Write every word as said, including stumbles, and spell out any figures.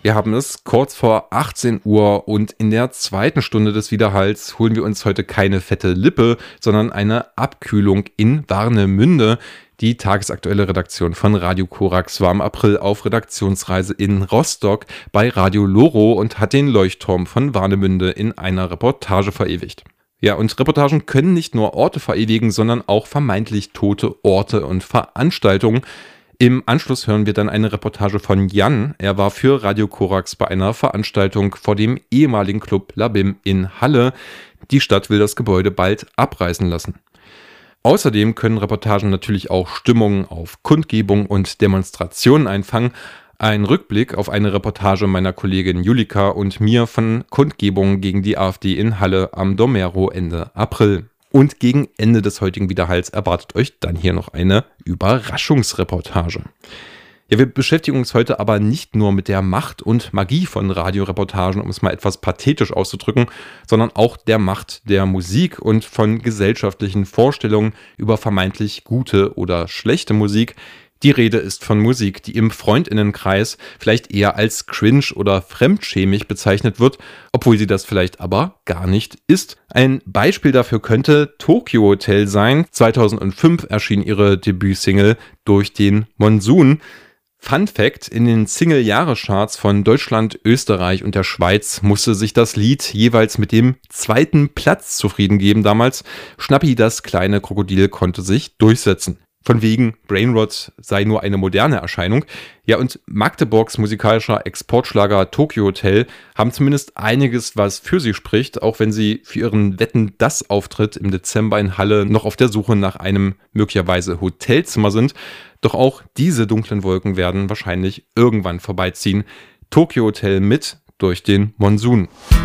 Wir haben es kurz vor achtzehn Uhr und in der zweiten Stunde des Widerhalls holen wir uns heute keine fette Lippe, sondern eine Abkühlung in Warnemünde. Die tagesaktuelle Redaktion von Radio Korax war im April auf Redaktionsreise in Rostock bei Radio Loro und hat den Leuchtturm von Warnemünde in einer Reportage verewigt. Ja, und Reportagen können nicht nur Orte verewigen, sondern auch vermeintlich tote Orte und Veranstaltungen. Im Anschluss hören wir dann eine Reportage von Jan. Er war für Radio Korax bei einer Veranstaltung vor dem ehemaligen Club Labim in Halle. Die Stadt will das Gebäude bald abreißen lassen. Außerdem können Reportagen natürlich auch Stimmungen auf Kundgebungen und Demonstrationen einfangen. Ein Rückblick auf eine Reportage meiner Kollegin Julika und mir von Kundgebungen gegen die AfD in Halle am Domero Ende April. Und gegen Ende des heutigen Widerhalls erwartet euch dann hier noch eine Überraschungsreportage. Ja, wir beschäftigen uns heute aber nicht nur mit der Macht und Magie von Radioreportagen, um es mal etwas pathetisch auszudrücken, sondern auch der Macht der Musik und von gesellschaftlichen Vorstellungen über vermeintlich gute oder schlechte Musik. Die Rede ist von Musik, die im Freundinnenkreis vielleicht eher als cringe oder fremdschämig bezeichnet wird, obwohl sie das vielleicht aber gar nicht ist. Ein Beispiel dafür könnte Tokyo Hotel sein. zweitausendfünf erschien ihre Debütsingle Durch den Monsun. Fun Fact: In den Single-Jahrescharts von Deutschland, Österreich und der Schweiz musste sich das Lied jeweils mit dem zweiten Platz zufrieden geben damals. Schnappi, das kleine Krokodil, konnte sich durchsetzen. Von wegen Brainrot sei nur eine moderne Erscheinung. Ja, und Magdeburgs musikalischer Exportschlager Tokyo Hotel haben zumindest einiges, was für sie spricht, auch wenn sie für ihren Wetten, das Auftritt im Dezember in Halle noch auf der Suche nach einem möglicherweise Hotelzimmer sind. Doch auch diese dunklen Wolken werden wahrscheinlich irgendwann vorbeiziehen. Tokyo Hotel mit Durch den Monsun.